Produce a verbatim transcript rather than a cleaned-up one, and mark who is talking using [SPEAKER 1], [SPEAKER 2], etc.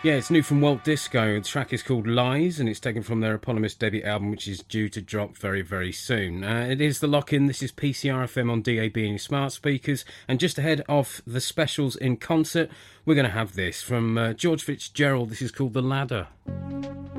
[SPEAKER 1] Yeah, it's new from Walt Disco. The track is called Lies, and it's taken from their eponymous debut album, which is due to drop very, very soon. Uh, it is The Lock-In. This is P C R F M on D A B and your smart speakers. And just ahead of the specials in concert, we're going to have this from uh, George Fitzgerald. This is called The Ladder.